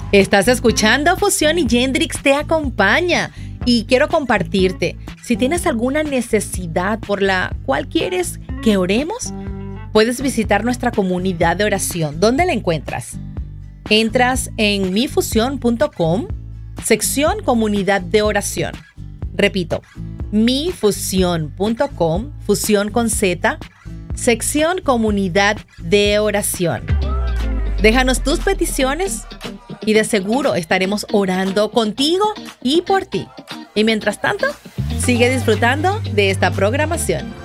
Estás escuchando Fusión y Gendrix te acompaña. Y quiero compartirte, si tienes alguna necesidad por la cual quieres que oremos, puedes visitar nuestra comunidad de oración. ¿Dónde la encuentras? Entras en mifusión.com, sección comunidad de oración. Repito, mifusión.com, fusión con Z, sección comunidad de oración. Déjanos tus peticiones y de seguro estaremos orando contigo y por ti. Y mientras tanto, sigue disfrutando de esta programación.